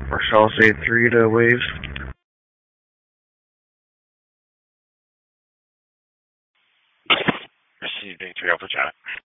Marshall say 3 to waves. Receiving 3 Alpha Jack.